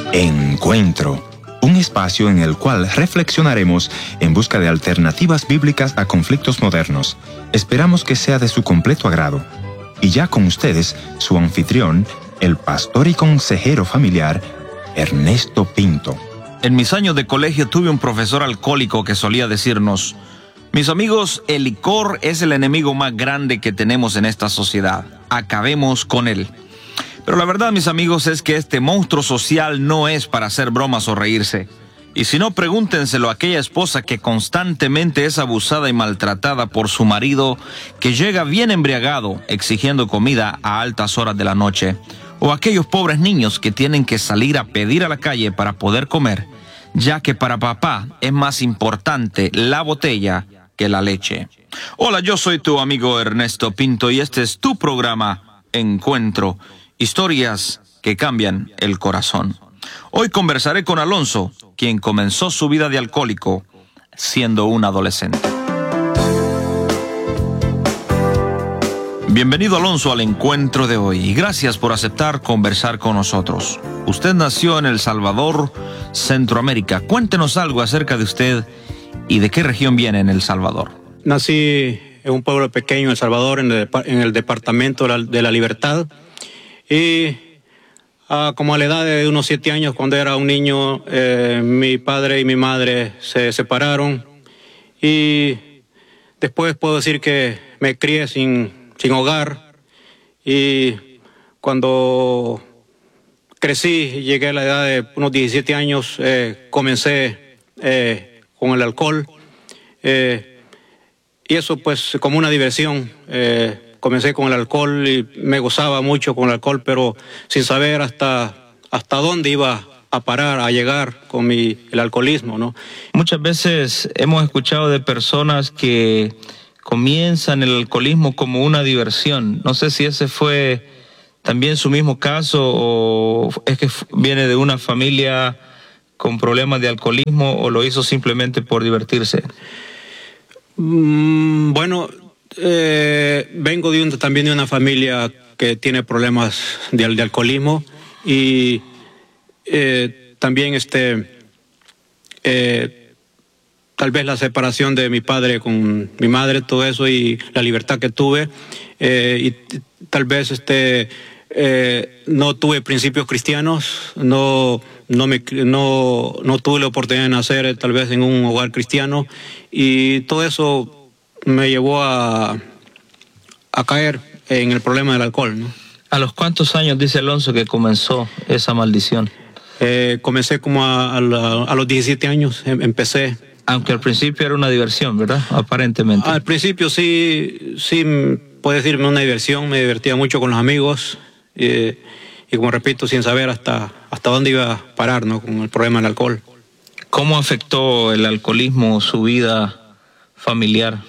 Encuentro, un espacio en el cual reflexionaremos en busca de alternativas bíblicas a conflictos modernos. Esperamos que sea de su completo agrado. Y ya con ustedes, su anfitrión, el pastor y consejero familiar, Ernesto Pinto. En mis años de colegio tuve un profesor alcohólico que solía decirnos: mis amigos, el licor es el enemigo más grande que tenemos en esta sociedad. Acabemos con él. Pero la verdad, mis amigos, es que este monstruo social no es para hacer bromas o reírse. Y si no, pregúntenselo a aquella esposa que constantemente es abusada y maltratada por su marido, que llega bien embriagado exigiendo comida a altas horas de la noche. O aquellos pobres niños que tienen que salir a pedir a la calle para poder comer, ya que para papá es más importante la botella que la leche. Hola, yo soy tu amigo Ernesto Pinto y este es tu programa Encuentro, historias que cambian el corazón. Hoy conversaré con Alonso, quien comenzó su vida de alcohólico siendo un adolescente. Bienvenido, Alonso, al encuentro de hoy y gracias por aceptar conversar con nosotros. Usted nació en El Salvador, Centroamérica. Cuéntenos algo acerca de usted y de qué región viene en El Salvador. Nací en un pueblo pequeño en El Salvador, en el departamento de la Libertad. Y como a la edad de unos 7 años, cuando era un niño, mi padre y mi madre se separaron. Y después puedo decir que me crié sin hogar. Y cuando crecí, llegué a la edad de unos 17 años, comencé con el alcohol. Y eso pues como una diversión. Comencé con el alcohol y me gozaba mucho con el alcohol, pero sin saber hasta dónde iba a parar, a llegar con el alcoholismo, ¿no? Muchas veces hemos escuchado de personas que comienzan el alcoholismo como una diversión. No sé si ese fue también su mismo caso o es que viene de una familia con problemas de alcoholismo o lo hizo simplemente por divertirse. Bueno, vengo también de una familia que tiene problemas de alcoholismo y también tal vez la separación de mi padre con mi madre, todo eso y la libertad que tuve y tal vez no tuve principios cristianos, no tuve la oportunidad de nacer tal vez en un hogar cristiano y todo eso me llevó a caer en el problema del alcohol, ¿no? ¿A los cuántos años dice Alonso que comenzó esa maldición? Comencé como a los 17 años, empecé. Aunque al principio era una diversión, ¿verdad? Aparentemente. Al principio sí, puedo decirme una diversión, me divertía mucho con los amigos y como repito, sin saber hasta dónde iba a parar, ¿no? Con el problema del alcohol. ¿Cómo afectó el alcoholismo su vida familiar?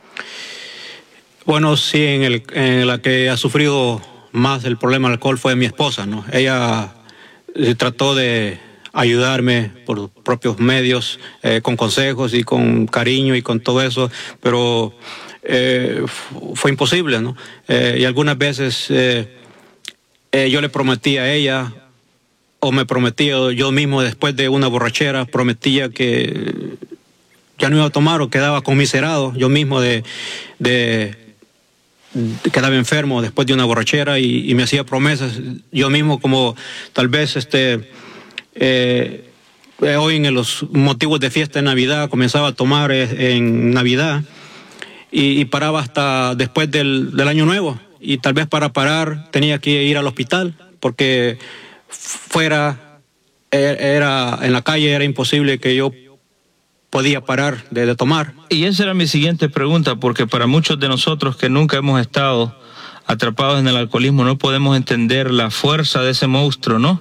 Bueno, sí, en la que ha sufrido más el problema del alcohol fue mi esposa, ¿no? Ella trató de ayudarme por propios medios, con consejos y con cariño y con todo eso, pero fue imposible, ¿no? Y algunas veces yo le prometí a ella, o me prometía yo mismo después de una borrachera, prometía que ya no iba a tomar o quedaba conmiserado yo mismo quedaba enfermo después de una borrachera y me hacía promesas yo mismo, como tal vez hoy en los motivos de fiesta de Navidad comenzaba a tomar en Navidad y paraba hasta después del Año Nuevo y tal vez para parar tenía que ir al hospital porque fuera en la calle era imposible que yo podía parar de tomar. Y esa era mi siguiente pregunta, porque para muchos de nosotros que nunca hemos estado atrapados en el alcoholismo no podemos entender la fuerza de ese monstruo, ¿no?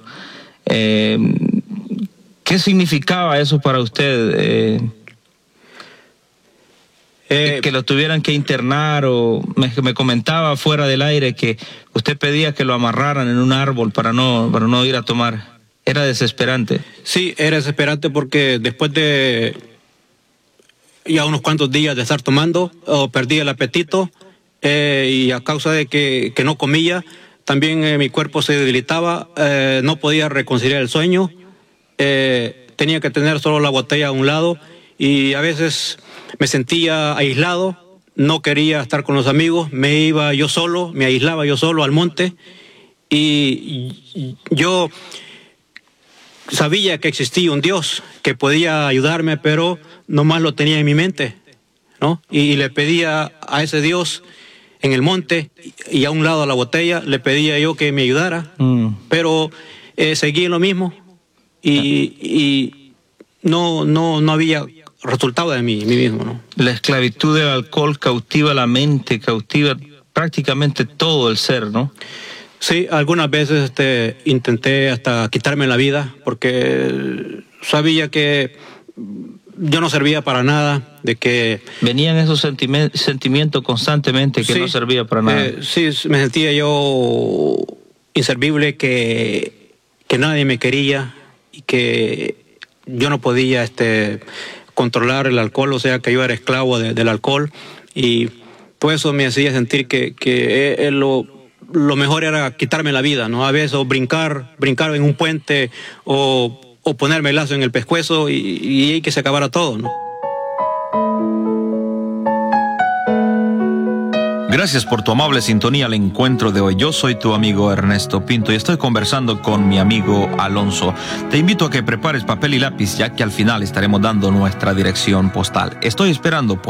¿Qué significaba eso para usted? Que lo tuvieran que internar o me comentaba fuera del aire que usted pedía que lo amarraran en un árbol para no ir a tomar. ¿Era desesperante? Sí, era desesperante porque después de ya unos cuantos días de estar tomando, perdí el apetito y a causa de que no comía, también mi cuerpo se debilitaba, no podía reconciliar el sueño tenía que tener solo la botella a un lado y a veces me sentía aislado, no quería estar con los amigos, me iba yo solo, me aislaba yo solo al monte y yo sabía que existía un Dios que podía ayudarme, pero nomás lo tenía en mi mente, ¿no? Y le pedía a ese Dios en el monte y a un lado de la botella, le pedía yo que me ayudara, pero seguí en lo mismo y no había resultado de mí mismo, ¿no? La esclavitud del alcohol cautiva la mente, cautiva prácticamente todo el ser, ¿no? Sí, algunas veces intenté hasta quitarme la vida porque sabía que yo no servía para nada, de que... Venían esos sentimientos constantemente que sí, no servía para nada. Sí, me sentía yo inservible, que nadie me quería y que yo no podía controlar el alcohol, o sea que yo era esclavo del alcohol y todo eso me hacía sentir que lo mejor era quitarme la vida, ¿no? A veces o brincar en un puente o ponerme el lazo en el pescuezo y que se acabara todo, ¿no? Gracias por tu amable sintonía al encuentro de hoy. Yo soy tu amigo Ernesto Pinto y estoy conversando con mi amigo Alonso. Te invito a que prepares papel y lápiz, ya que al final estaremos dando nuestra dirección postal. Estoy esperando por